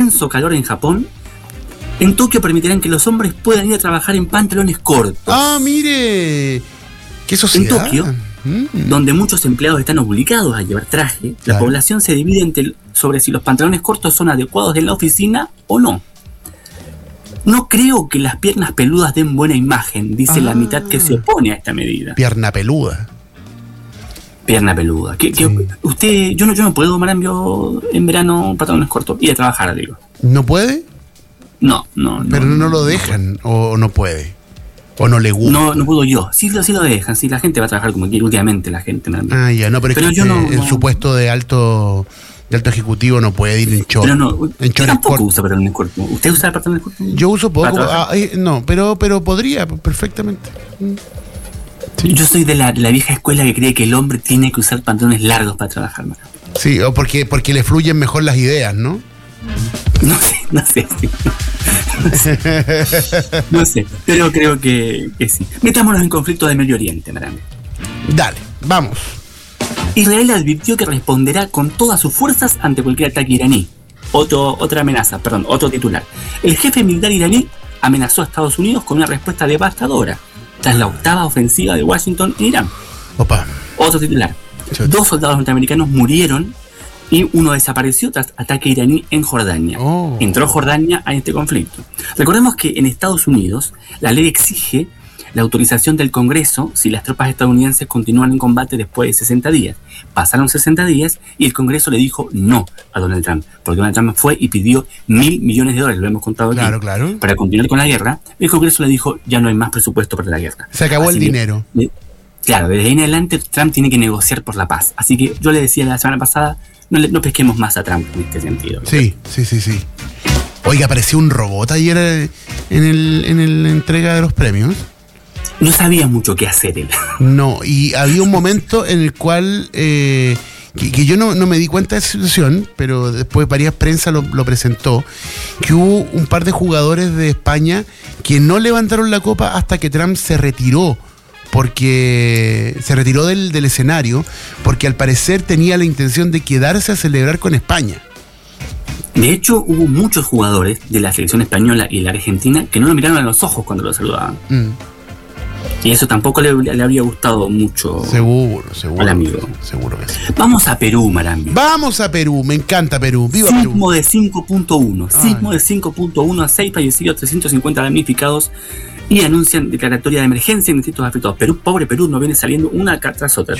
intenso calor en Japón, en Tokio permitirán que los hombres puedan ir a trabajar en pantalones cortos. ¡Ah, mire! ¿Qué sociedad? En Tokio, donde muchos empleados están obligados a llevar traje, la población se divide sobre si los pantalones cortos son adecuados en la oficina o no. No creo que las piernas peludas den buena imagen, dice la mitad que se opone a esta medida. Pierna peluda. Pierna peluda. Usted, yo no puedo, Marambio, en verano pantalones cortos, ir a trabajar, digo. ¿No puede? No. Pero no lo dejan, o no puede. O no le gusta. No puedo yo. Sí lo dejan, sí, la gente va a trabajar como quiere últimamente, la gente. Marambio. Ah, ya, no, pero es que yo en su puesto de alto ejecutivo no puede ir en short. Pero no, en short tampoco usa pantalones cortos. ¿Usted usa pantalones cortos? Yo uso poco. No, pero podría perfectamente. Sí. Yo soy de la vieja escuela que cree que el hombre tiene que usar pantalones largos para trabajar. Sí, o porque le fluyen mejor las ideas, ¿no? No sé. No sé, pero creo que sí. Metámonos en conflicto del Medio Oriente, Marambio. Dale, vamos. Israel advirtió que responderá con todas sus fuerzas ante cualquier ataque iraní. Otra amenaza, otro titular. El jefe militar iraní amenazó a Estados Unidos con una respuesta devastadora tras la octava ofensiva de Washington en Irán. Opa. Otro titular. 2 soldados norteamericanos murieron y uno desapareció tras ataque iraní en Jordania. Entró Jordania a este conflicto. Recordemos que en Estados Unidos la ley exige la autorización del Congreso si las tropas estadounidenses continúan en combate después de 60 días. Pasaron 60 días y el Congreso le dijo no a Donald Trump, porque Donald Trump fue y pidió $1.000 millones, lo hemos contado aquí, claro. para continuar con la guerra. El Congreso le dijo ya no hay más presupuesto para la guerra. Se acabó el dinero. Claro, desde ahí en adelante Trump tiene que negociar por la paz. Así que yo le decía la semana pasada, no pesquemos más a Trump en este sentido. Sí. Oiga, apareció un robot ayer en la entrega de los premios. No sabía mucho qué hacer él. No, y había un momento en el cual que yo no me di cuenta de esa situación, pero después varias prensa lo presentó, que hubo un par de jugadores de España que no levantaron la copa hasta que Trump se retiró, porque se retiró del escenario, porque al parecer tenía la intención de quedarse a celebrar con España. De hecho, hubo muchos jugadores de la selección española y la argentina que no lo miraron a los ojos cuando lo saludaban. Y eso tampoco le habría gustado mucho. Seguro. Al amigo. Seguro que sí. Vamos a Perú, Marambio. Vamos a Perú, me encanta Perú. ¡Viva Sismo Perú! de 5.1. Sismo de 5.1 a 6 fallecidos, 350 damnificados. Y anuncian declaratoria de emergencia en distintos afectados. Pobre Perú, no viene saliendo una tras otra.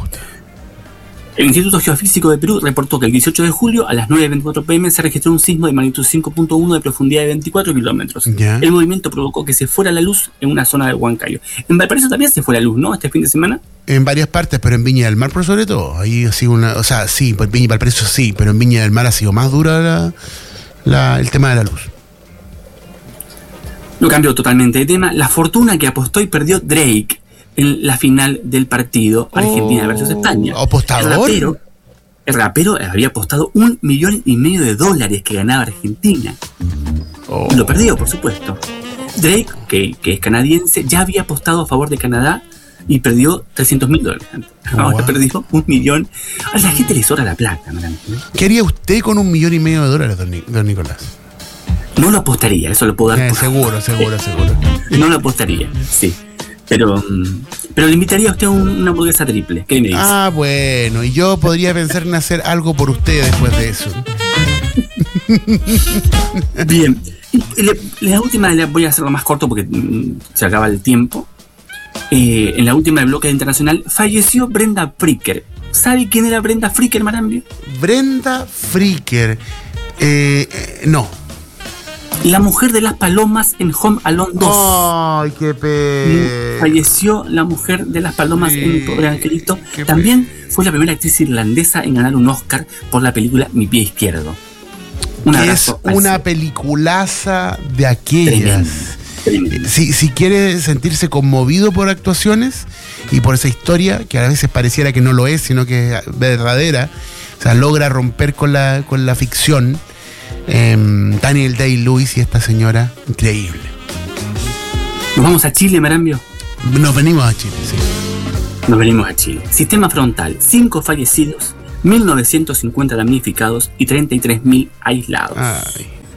El Instituto Geofísico de Perú reportó que el 18 de julio a las 9:24 p.m. se registró un sismo de magnitud 5.1 de profundidad de 24 kilómetros. ¿Ya? El movimiento provocó que se fuera la luz en una zona de Huancayo. En Valparaíso también se fue la luz, ¿no? Este fin de semana. En varias partes, pero en Viña del Mar por sobre todo. Ahí ha sido sí, pues Viña y Valparaíso sí, pero en Viña del Mar ha sido más dura el tema de la luz. No cambió totalmente de tema. La fortuna que apostó y perdió Drake en la final del partido Argentina versus España. ¿Apostador? El rapero había apostado $1,5 millones que ganaba Argentina. Y lo perdió, por supuesto. Drake, que es canadiense, ya había apostado a favor de Canadá y perdió $300,000. Ahora perdió $1 millón. A la gente le sobra la plata, ¿no? ¿Qué haría usted con $1,5 millones, don Nicolás? No lo apostaría, eso lo puedo dar. Seguro. No lo apostaría, sí. Pero le invitaría a usted a una hamburguesa triple. ¿Qué me dice? Bueno, y yo podría pensar en hacer algo por usted después de eso. Bien. La última voy a hacerlo más corto porque se acaba el tiempo. En la última del bloque internacional falleció Brenda Fricker. ¿Sabe quién era Brenda Fricker, Marambio? Brenda Fricker. No. La mujer de las palomas en Home Alone 2. ¡Ay, qué pena! Falleció la mujer de las palomas en Pobre Angelito. También fue la primera actriz irlandesa en ganar un Oscar por la película Mi Pie Izquierdo. Es una peliculaza de aquellas. Tremendo. Si quiere sentirse conmovido por actuaciones y por esa historia, que a veces pareciera que no lo es, sino que es verdadera, o sea, logra romper con la ficción. Daniel Day-Lewis y esta señora, increíble. Nos vamos a Chile, Marambio. Nos venimos a Chile, sí. Nos venimos a Chile. Sistema frontal, 5 fallecidos, 1.950 damnificados y 33.000 aislados.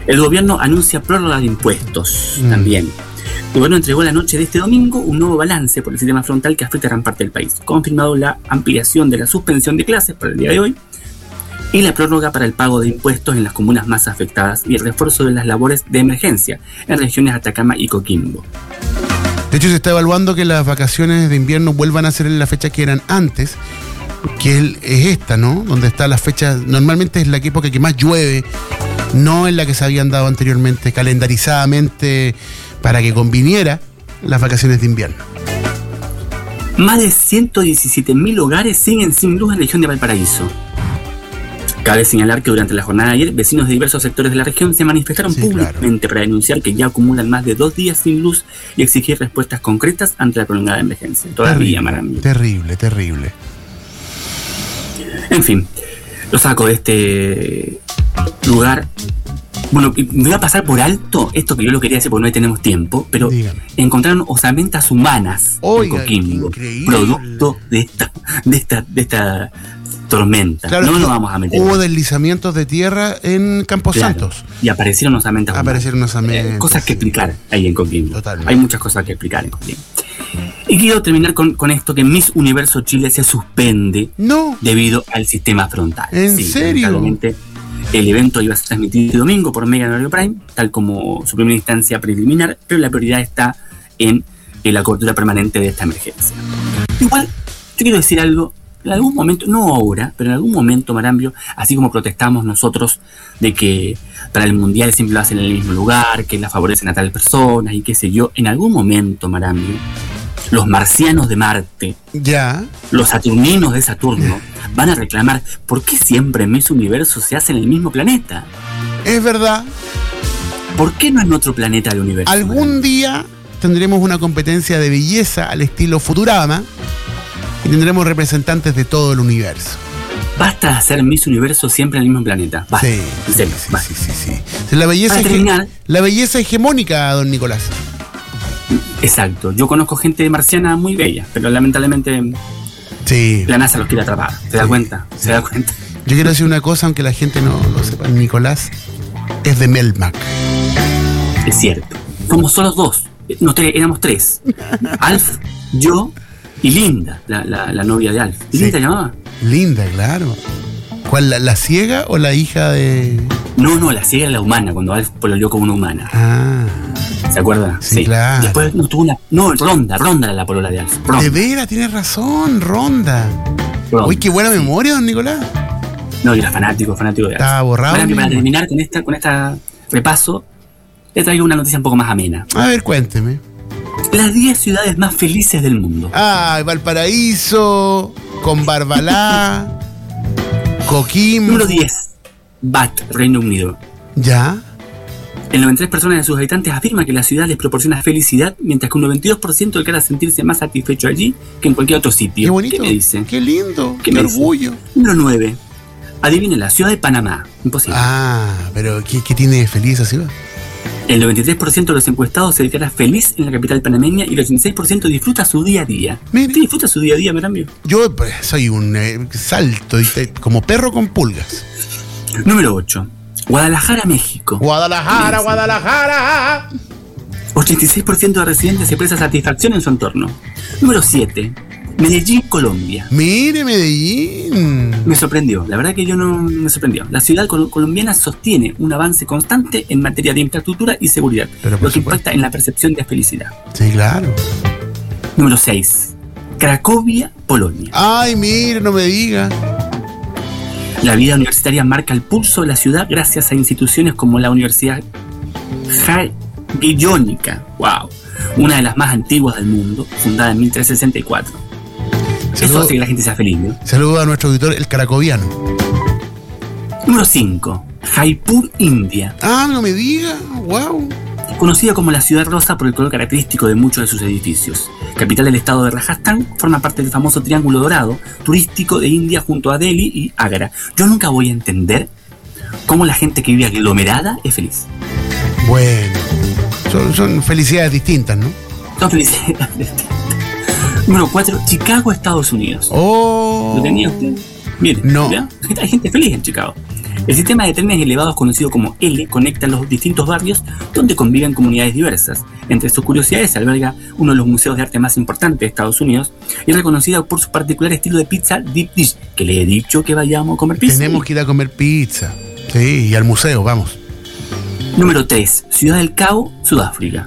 El gobierno anuncia prórroga de impuestos también. El gobierno entregó la noche de este domingo un nuevo balance por el sistema frontal que afecta a gran parte del país. Confirmado la ampliación de la suspensión de clases para el día de hoy y la prórroga para el pago de impuestos en las comunas más afectadas y el refuerzo de las labores de emergencia en regiones Atacama y Coquimbo. De hecho, se está evaluando que las vacaciones de invierno vuelvan a ser en la fecha que eran antes, que es esta, ¿no? Donde está la fecha, normalmente es la época que más llueve, no en la que se habían dado anteriormente, calendarizadamente, para que conviniera las vacaciones de invierno. Más de 117.000 hogares siguen sin luz en la región de Valparaíso. Cabe señalar que durante la jornada de ayer, vecinos de diversos sectores de la región se manifestaron públicamente para denunciar que ya acumulan más de 2 días sin luz y exigir respuestas concretas ante la prolongada emergencia. Todavía, Marambio. Terrible, terrible. En fin, lo saco de este lugar. Bueno, me voy a pasar por alto esto que yo lo quería decir porque no tenemos tiempo, pero encontraron osamentas humanas en Coquimbo, producto de esta tormenta. Claro, no nos vamos a meter. Hubo deslizamientos de tierra en Campos Santos. Y aparecieron osamentas humanas. Cosas que explicar ahí en Coquimbo. Totalmente. Hay muchas cosas que explicar en Coquimbo. Y quiero terminar con esto, que Miss Universo Chile se suspende debido al sistema frontal. ¿En serio? El evento iba a ser transmitido este domingo por Mega Radio Prime, tal como su primera instancia preliminar, pero la prioridad está en la cobertura permanente de esta emergencia. Igual, yo quiero decir algo, en algún momento, no ahora, pero en algún momento, Marambio, así como protestamos nosotros de que para el Mundial siempre lo hacen en el mismo lugar, que la favorecen a tal personas y qué sé yo, en algún momento, Marambio, los marcianos de Marte, los saturninos de Saturno, van a reclamar ¿por qué siempre Miss Universo se hace en el mismo planeta? Es verdad. ¿Por qué no en otro planeta del universo? Algún día tendremos una competencia de belleza al estilo Futurama y tendremos representantes de todo el universo. Basta de hacer Miss Universo siempre en el mismo planeta. Basta. Sí. La belleza hegemónica, don Nicolás. Exacto. Yo conozco gente marciana muy bella, pero lamentablemente la NASA los quiere atrapar. ¿Se da cuenta? ¿Se da cuenta? Yo quiero decir una cosa, aunque la gente no lo sepa. Nicolás es de Melmac. Es cierto. Somos solo 2. No, éramos 3. Alf, yo y Linda, la novia de Alf. ¿Linda llamaba? Linda, claro. ¿Cuál, la ciega o la hija de...? No, la ciega era la humana, cuando Alf pololeó con una humana. ¿Se acuerda? Sí, claro. Después no tuvo Ronda era la polola de Alf. De veras, tienes razón, Ronda. Uy, qué buena memoria, don Nicolás. No, yo era fanático de Alf. Estaba borrado. Para terminar con esta repaso, le traigo una noticia un poco más amena. A ver, cuénteme. Las 10 ciudades más felices del mundo. Valparaíso, con Barbalá, Coquimbo. Número 10, Bath, Reino Unido. ¿Ya? El 93% de sus habitantes afirma que la ciudad les proporciona felicidad, mientras que un 92% declara sentirse más satisfecho allí que en cualquier otro sitio. Qué bonito. ¿Qué me dicen? Qué lindo. Qué orgullo. Número 9. Adivinen, la ciudad de Panamá. Imposible. Pero ¿qué tiene feliz esa ciudad? El 93% de los encuestados se declara feliz en la capital panameña y el 86% disfruta su día a día. Mire. ¿Qué disfruta su día a día, Marambio? Yo soy un salto, como perro con pulgas. Número 8. Guadalajara, México. Guadalajara. 86% de residentes expresa satisfacción en su entorno. Número 7. Medellín, Colombia. Mire, Medellín. Me sorprendió, la verdad que yo no me sorprendió. La ciudad colombiana sostiene un avance constante en materia de infraestructura y seguridad, lo que impacta en la percepción de felicidad. Sí, claro. Número 6. Cracovia, Polonia. Ay, mire, no me diga. La vida universitaria marca el pulso de la ciudad gracias a instituciones como la Universidad Jagiellonica, una de las más antiguas del mundo, fundada en 1364. Eso hace que la gente sea feliz, ¿no? Saludo a nuestro auditor, el cracoviano. Número 5. Jaipur, India. No me diga, wow. Conocida como la ciudad rosa por el color característico de muchos de sus edificios. Capital del estado de Rajasthan, forma parte del famoso Triángulo Dorado turístico de India junto a Delhi y Agra. Yo nunca voy a entender cómo la gente que vive aglomerada es feliz. Bueno, son felicidades distintas, ¿no? Son felicidades distintas. Número 4, Chicago, Estados Unidos. ¿Lo tenía usted? Miren, no. Hay gente feliz en Chicago. El sistema de trenes elevados conocido como L conecta los distintos barrios donde conviven comunidades diversas. Entre sus curiosidades alberga uno de los museos de arte más importantes de Estados Unidos y es reconocida por su particular estilo de pizza deep dish, que le he dicho que vayamos a comer pizza. Tenemos que ir a comer pizza. Sí, y al museo, vamos. Número 3. Ciudad del Cabo, Sudáfrica.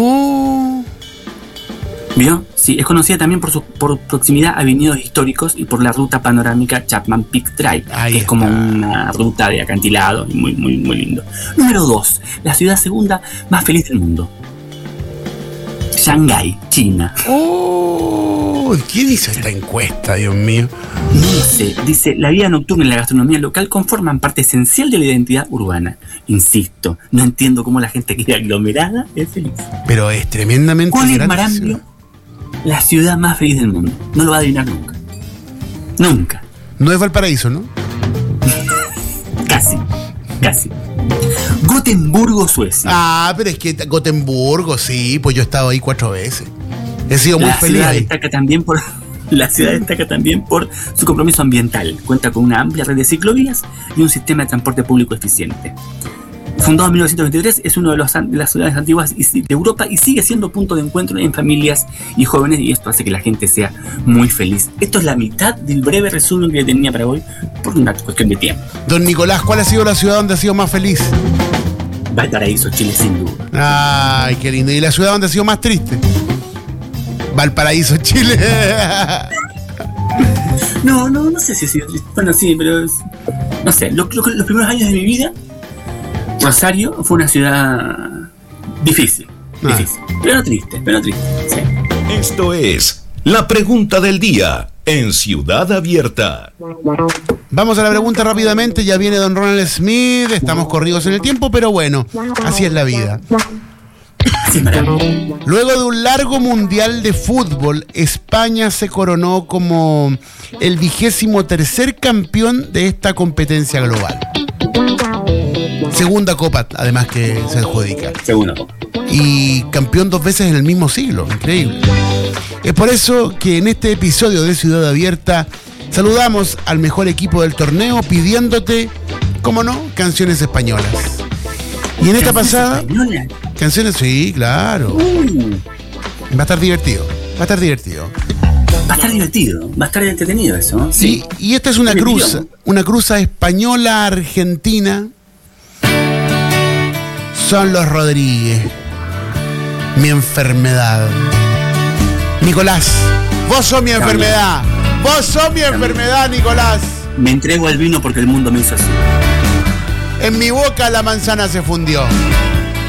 ¿Vio? Sí, es conocida también por proximidad a viñedos históricos y por la ruta panorámica Chapman Peak Drive, que es como una ruta de acantilado y muy, muy, muy lindo. Número 2. La ciudad segunda más feliz del mundo. Shanghái, China. ¿Quién hizo esta encuesta, Dios mío? No sé, dice, la vida nocturna y la gastronomía local conforman parte esencial de la identidad urbana. Insisto, no entiendo cómo la gente que es aglomerada es feliz. Pero es tremendamente ¿Cuál es grande. Marambio? La ciudad más feliz del mundo. No lo va a adivinar nunca. Nunca. No es Valparaíso, ¿no? Casi. Gotemburgo, Suecia. Pero es que Gotemburgo, sí, pues yo he estado ahí 4 veces. He sido muy feliz ahí. La ciudad destaca también por su compromiso ambiental. Cuenta con una amplia red de ciclovías y un sistema de transporte público eficiente. Fundado en 1923, es una de las ciudades antiguas de Europa y sigue siendo punto de encuentro en familias y jóvenes, y esto hace que la gente sea muy feliz. Esto es la mitad del breve resumen que tenía para hoy por una cuestión de tiempo. Don Nicolás, ¿cuál ha sido la ciudad donde ha sido más feliz? Valparaíso, Chile, sin duda. Ay, qué lindo. ¿Y la ciudad donde ha sido más triste? Valparaíso, Chile. No sé si ha sido triste. Bueno, sí, pero no sé, los primeros años de mi vida, Rosario fue una ciudad difícil, pero triste, sí. Esto es la pregunta del día en Ciudad Abierta. Vamos a la pregunta rápidamente, ya viene don Ronald Smith, estamos corridos en el tiempo, pero bueno, así es la vida. Luego de un largo mundial de fútbol, España se coronó como el 23º campeón de esta competencia global. Segunda copa, además, que se adjudica. Segunda copa. Y campeón 2 veces en el mismo siglo, increíble. Es por eso que en este episodio de Ciudad Abierta saludamos al mejor equipo del torneo pidiéndote, ¿cómo no?, canciones españolas. Y en esta pasada... ¿Españolas? Canciones, sí, claro. Va a estar divertido. Va a estar entretenido eso, ¿no? Sí, y esta es una cruza española-argentina. Son los Rodríguez. Mi enfermedad. Nicolás, vos sos mi enfermedad. Vos sos mi enfermedad, Nicolás. Me entrego al vino porque el mundo me hizo así. En mi boca la manzana se fundió.